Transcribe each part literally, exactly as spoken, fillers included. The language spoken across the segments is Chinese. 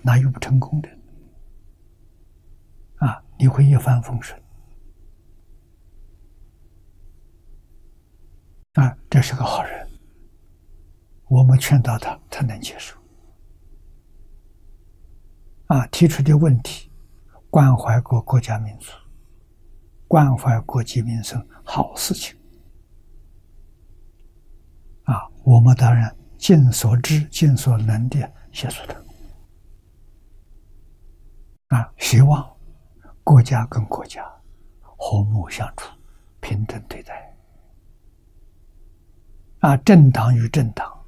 哪有不成功的？啊，你会一帆风顺。啊，这是个好人，我们劝导他，他能接受。啊，提出的问题，关怀国国家民族，关怀国计民生，好事情。啊，我们当然尽所知、尽所能的协助他。啊，希望国家跟国家和睦相处，平等对待。啊，政党与政党，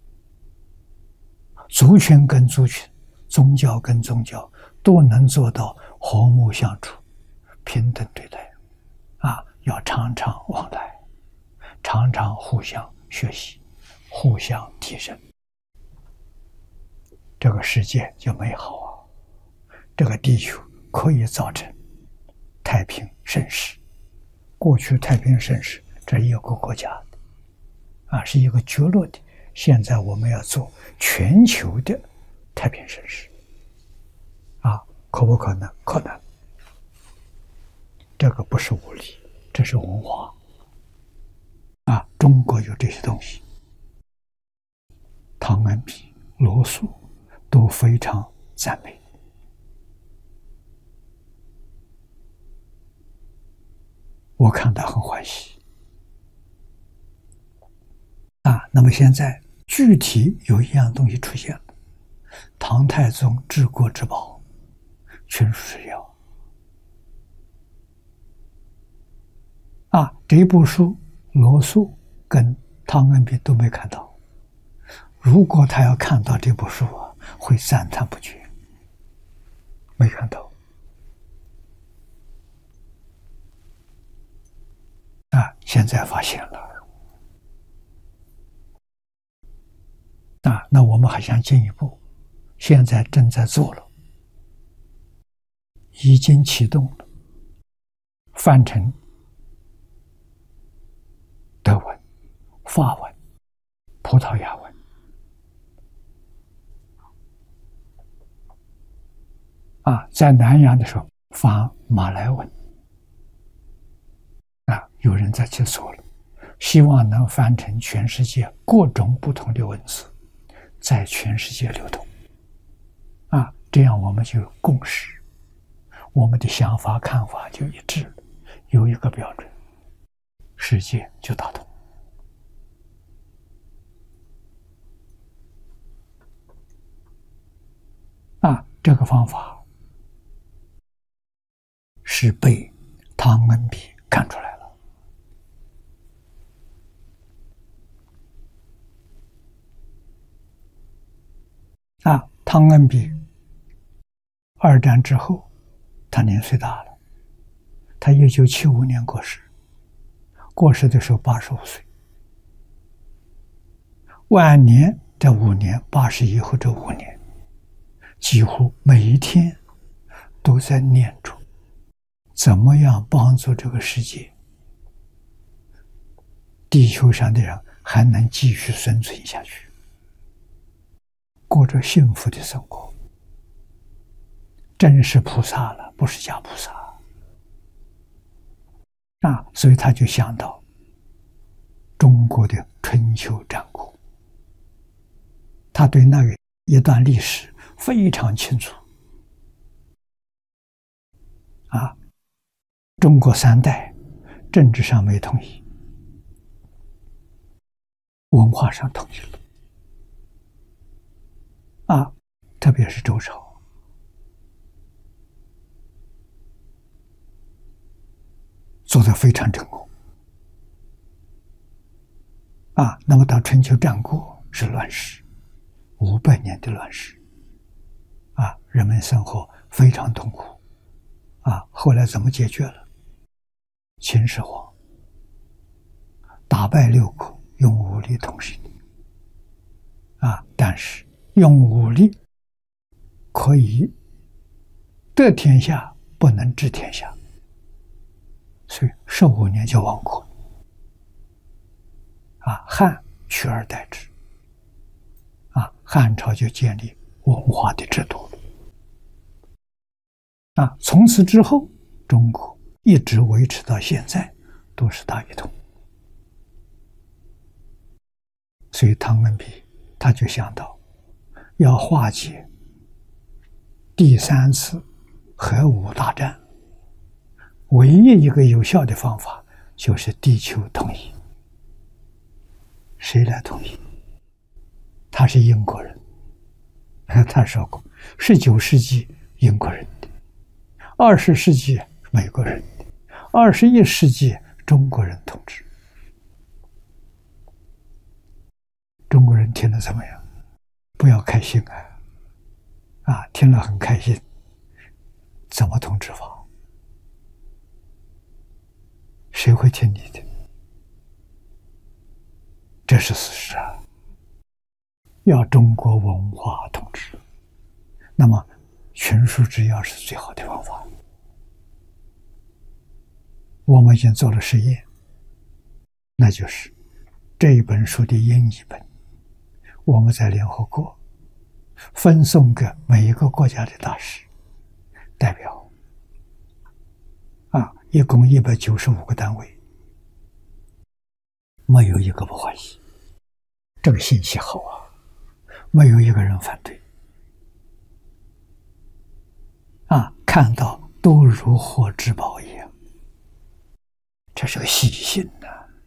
族群跟族群，宗教跟宗教，都能做到和睦相处，平等对待。啊，要常常往来，常常互相学习，互相提升，这个世界就美好啊！这个地球可以造成太平盛世。过去太平盛世，这是一个国家的，啊，是一个角落的。现在我们要做全球的太平盛世，啊，可不可能？可能。这个不是武力，这是文化。啊，中国有这些东西，汤恩比、罗素都非常赞美。我看他很欢喜。啊，那么现在具体有一样东西出现了，唐太宗治国之宝，群书治要。啊，这部书罗素跟汤恩比都没看到，如果他要看到这部书啊，会赞叹不绝。没看到。啊，现在发现了。啊，那我们还想进一步，现在正在做了，已经启动了，翻成德文、法文、葡萄牙文。啊，在南洋的时候翻马来文。啊，有人在去做了，希望能翻成全世界各种不同的文字，在全世界流通。啊，这样我们就有共识，我们的想法看法就一致了，有一个标准，世界就大同。啊，这个方法是被汤恩比看出来了。啊，汤恩比二战之后，他年岁大了，他一九七五年过世，过世的时候八十五岁。晚年这五年，八十以后这五年，几乎每一天都在念着怎么样帮助这个世界，地球上的人还能继续生存下去，过着幸福的生活。真是菩萨了，不是假菩萨。啊，所以他就想到中国的春秋战国，他对那个一段历史非常清楚。啊，中国三代政治上没统一，文化上统一了。啊，特别是周朝。做得非常成功。啊，那么到春秋战国是乱世，五百年的乱世。啊，人们生活非常痛苦。啊，后来怎么解决了？秦始皇打败六国，用武力统治你。啊，但是用武力可以得天下，不能治天下。所以十五年就亡国。啊，汉取而代之。啊，汉朝就建立文化的制度了。 啊，从此之后，中国一直维持到现在都是大一统。所以汤恩比他就想到，要化解第三次核武大战，唯一一个有效的方法就是地球统一。谁来统一？他是英国人，他说过，十九世纪英国人的，二十世纪美国人的，二十一世纪中国人统治。中国人听了怎么样？不要开心啊！啊，听了很开心。怎么统治法？谁会听你的？这是事实啊！要中国文化统治，那么群书治要是最好的方法。我们已经做了实验，那就是这一本书的英译本，我们在联合国分送给每一个国家的大使代表，啊，一共一百九十五个单位，没有一个不欢喜。这个信息好啊，没有一个人反对，啊，看到都如获至宝一样，这是个喜讯呐！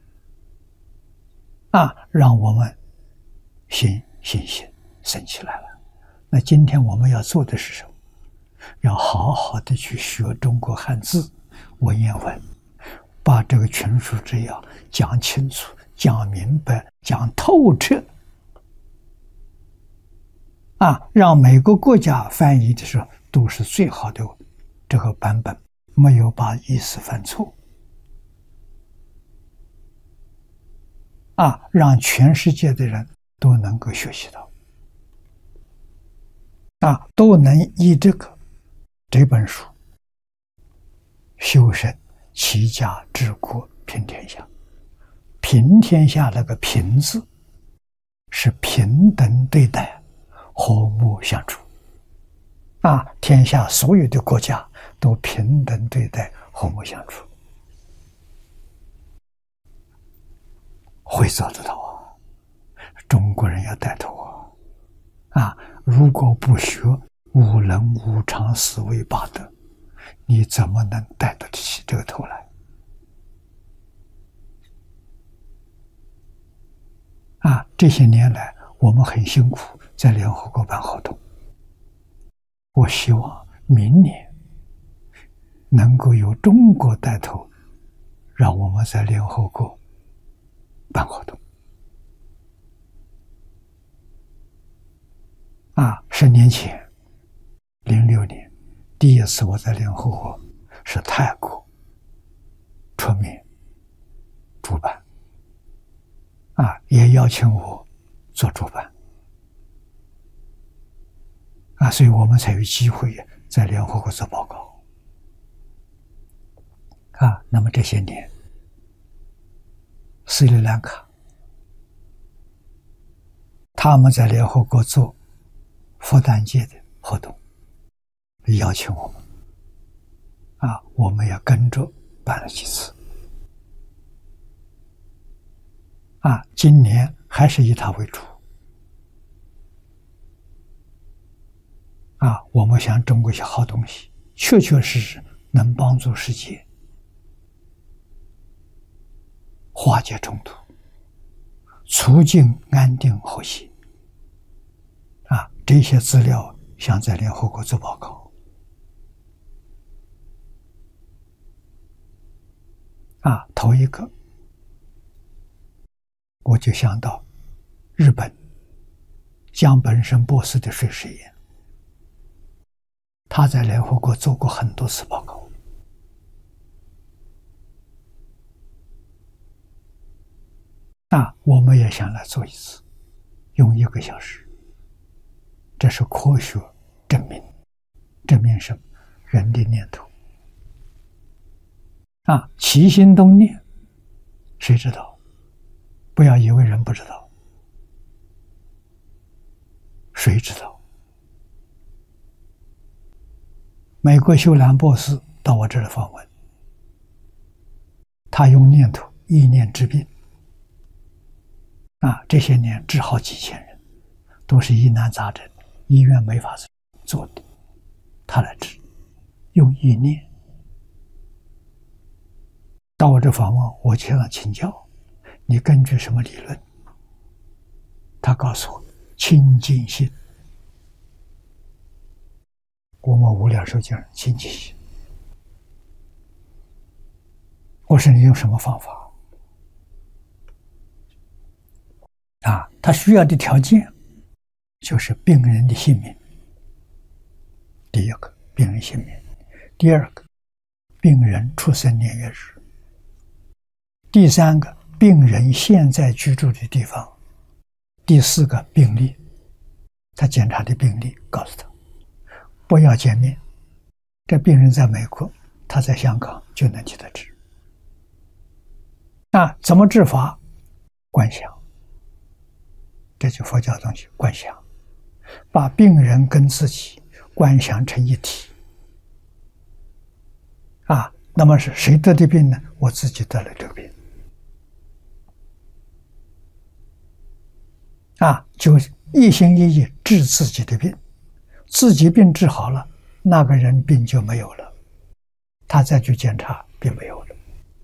啊，让我们信信心升起来了。那今天我们要做的是什么？要好好的去学中国汉字文言文，把这个群书治要讲清楚、讲明白、讲透彻，啊，让每个国家翻译的时候都是最好的这个版本，没有把意思犯错，啊，让全世界的人都能够学习到，啊，都能以这个这本书修身齐家治国平天下。平天下那个平字是平等对待，和睦相处，啊，天下所有的国家都平等对待，和睦相处，会做得到啊！中国人要带头啊！啊，如果不学无能无常思维八德，你怎么能带得起这个头来？啊，这些年来我们很辛苦，在联合国办活动。我希望明年能够由中国带头，让我们在联合国办活动。啊，十年前，零六年，第一次我在联合国是泰国出面主办，啊，也邀请我做主办，啊，所以我们才有机会在联合国做报告。啊，那么这些年，斯里兰卡他们在联合国做复旦节的活动，邀请我们，啊，我们也跟着办了几次，啊，今年还是以它为主，啊，我们想中国一些好东西，确确实实能帮助世界化解冲突，促进安定和谐。啊，这些资料想在联合国做报告。啊，头一个我就想到日本江本胜博士的水实验，他在联合国做过很多次报告。啊，我们也想来做一次，用一个小时。这是科学证明，证明什么？人的念头。啊，起心动念，谁知道？不要以为人不知道，谁知道？ 美国修兰博士到我这里访问，他用念头意念治病，啊，这些年治好几千人，都是疑难杂症，医院没法做的，他来治，用意念。到我这访问，我就向他请教，你根据什么理论？他告诉我，清净心。我们无量寿经清净心。我说你用什么方法？啊，他需要的条件就是病人的性命。第一个，病人性命；第二个，病人出生年月日；第三个，病人现在居住的地方；第四个，病历。他检查的病历告诉他，不要见面。这病人在美国，他在香港就能替他治。那怎么治法？观想，这就佛教东西，观想，把病人跟自己观想成一体。啊，那么是谁得的病呢？我自己得了这个病。啊，就一心一意治自己的病，自己病治好了，那个人病就没有了，他再去检查，病没有了。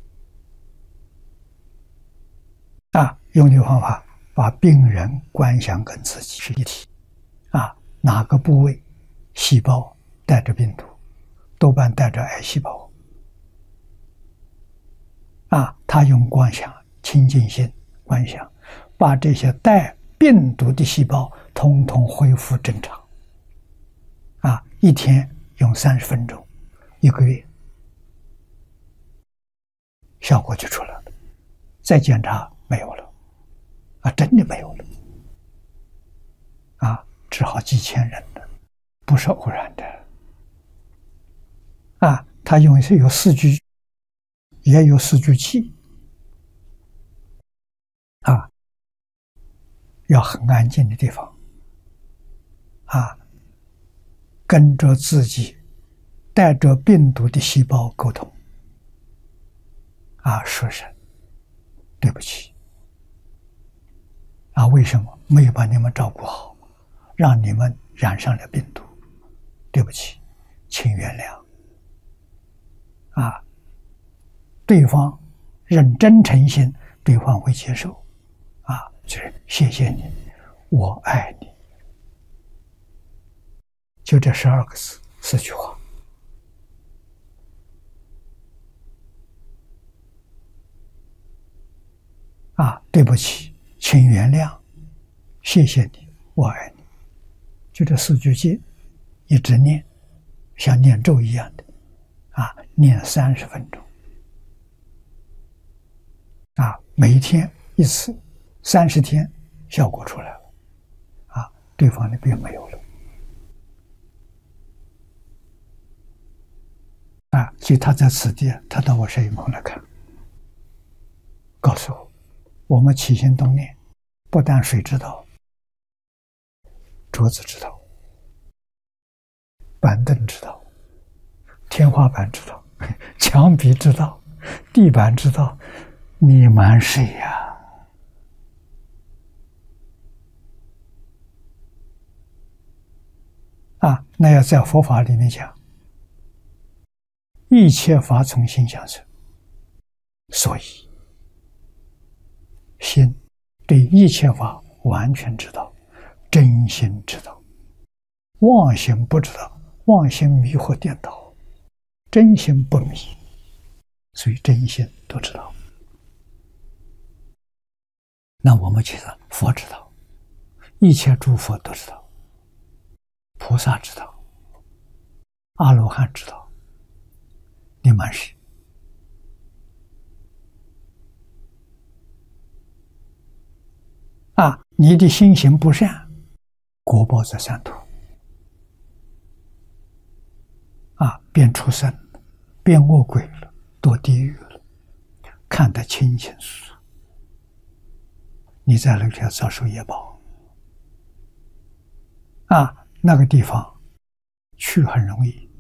啊，用这个方法把病人观想跟自己是一体。啊，哪个部位细胞带着病毒，多半带着癌细胞。啊，他用观想清净心观想，把这些带病毒的细胞统统恢复正常。啊，一天用三十分钟，一个月效果就出来了。再检查没有了，啊，真的没有了。啊，治好几千人了，不是偶然的。啊，他用有四句，也有四句气。啊，要很安静的地方。啊，跟着自己带着病毒的细胞沟通。啊，说声对不起。啊，为什么没有把你们照顾好，让你们染上了病毒？对不起，请原谅。啊，对方认真诚心，对方会接受。啊，就是谢谢你，我爱你。就这十二个字，四句话。啊，对不起，请原谅，谢谢你，我爱你。就这四句经，一直念，像念咒一样的，啊，念三十分钟。啊，每一天一次，三十天，效果出来了。啊，对方的病没有了。啊，所以他在此地，他到我摄影棚来看，告诉我，我们起心动念，不但水知道，桌子知道，板凳知道，天花板知道，墙壁知道，地板知道，你瞒谁呀？啊，那要在佛法里面讲，一切法从心想生，所以心对一切法完全知道，真心知道，妄心不知道，妄心迷惑颠倒，真心不迷，所以真心都知道。那我们其实佛知道，一切诸佛都知道，菩萨知道，阿罗汉知道，你瞒谁？啊，你的心行不善，果报在三途。啊，变畜生了，变恶鬼了，堕地狱了，看得清清楚楚。你在那条遭受业报。啊，那个地方去很容易，